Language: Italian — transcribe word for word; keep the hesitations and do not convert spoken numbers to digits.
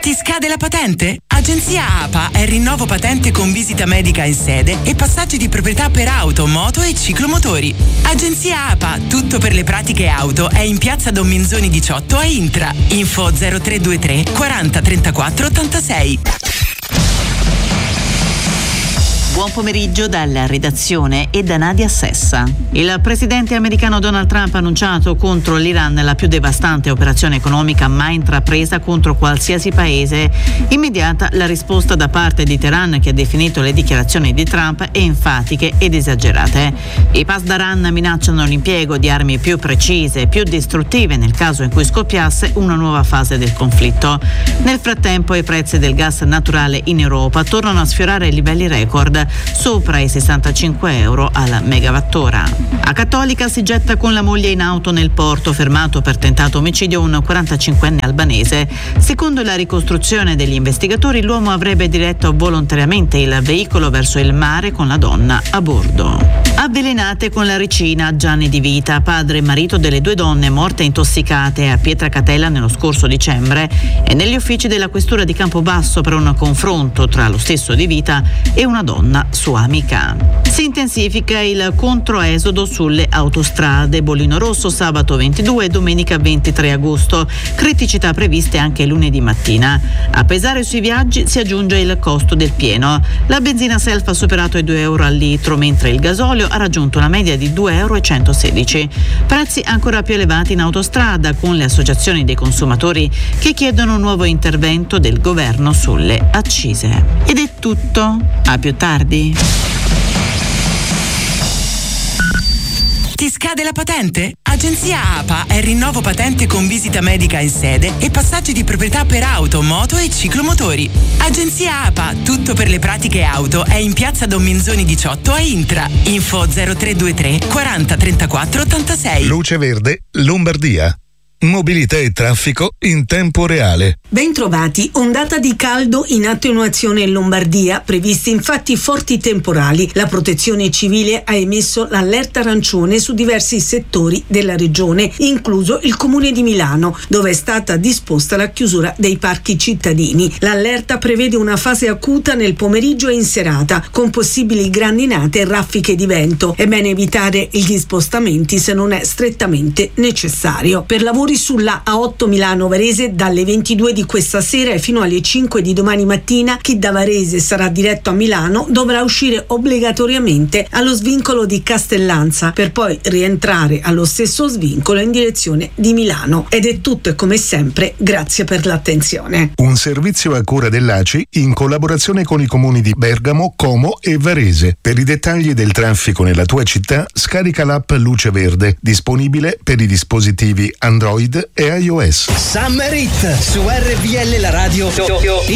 Ti scade la patente? Agenzia A P A è il rinnovo patente con visita medica in sede e passaggi di proprietà per auto, moto e ciclomotori. Agenzia A P A, tutto per le pratiche auto, è in piazza Don Minzoni diciotto a Intra. Info zero tre due tre quaranta trentaquattro ottantasei. Buon pomeriggio dalla redazione e da Nadia Sessa. Il presidente americano Donald Trump ha annunciato contro l'Iran la più devastante operazione economica mai intrapresa contro qualsiasi paese. Immediata la risposta da parte di Teheran, che ha definito le dichiarazioni di Trump enfatiche ed esagerate. I Pasdaran minacciano l'impiego di armi più precise e più distruttive nel caso in cui scoppiasse una nuova fase del conflitto. Nel frattempo i prezzi del gas naturale in Europa tornano a sfiorare livelli record, sopra i sessantacinque euro al megawattora. A Cattolica si getta con la moglie in auto nel porto, fermato per tentato omicidio un quarantacinquenne albanese. Secondo la ricostruzione degli investigatori, l'uomo avrebbe diretto volontariamente il veicolo verso il mare con la donna a bordo. Avvelenate con la ricina, Gianni Di Vita, padre e marito delle due donne morte intossicate a Pietracatella nello scorso dicembre, e negli uffici della questura di Campobasso per un confronto tra lo stesso Di Vita e una donna sua amica. Si intensifica il controesodo sulle autostrade. Bollino Rosso sabato ventidue e domenica ventitré agosto. Criticità previste anche lunedì mattina. A pesare sui viaggi si aggiunge il costo del pieno. La benzina self ha superato i due euro al litro, mentre il gasolio ha raggiunto una media di due euro e centosedici. Prezzi ancora più elevati in autostrada, con le associazioni dei consumatori che chiedono un nuovo intervento del governo sulle accise. Ed è tutto. A più tardi. Ti scade la patente? Agenzia A P A è il rinnovo patente con visita medica in sede e passaggi di proprietà per auto, moto e ciclomotori. Agenzia A P A, tutto per le pratiche auto, è in piazza Don Minzoni diciotto a Intra. Info zero tre due tre quaranta trentaquattro ottantasei. Luce Verde, Lombardia. Mobilità e traffico in tempo reale. Bentrovati. Ondata di caldo in attenuazione in Lombardia, previsti infatti forti temporali. La Protezione Civile ha emesso l'allerta arancione su diversi settori della regione, incluso il comune di Milano, dove è stata disposta la chiusura dei parchi cittadini. L'allerta prevede una fase acuta nel pomeriggio e in serata, con possibili grandinate e raffiche di vento. È bene evitare gli spostamenti se non è strettamente necessario. Per lavori sulla A otto Milano-Varese dalle ventidue di questa sera e fino alle cinque di domani mattina, chi da Varese sarà diretto a Milano dovrà uscire obbligatoriamente allo svincolo di Castellanza per poi rientrare allo stesso svincolo in direzione di Milano. Ed è tutto, e come sempre grazie per l'attenzione. Un servizio a cura dell'A C I in collaborazione con i comuni di Bergamo, Como e Varese. Per i dettagli del traffico nella tua città scarica l'app Luce Verde, disponibile per i dispositivi Android e iOS. Summer Hit su R V L, la radio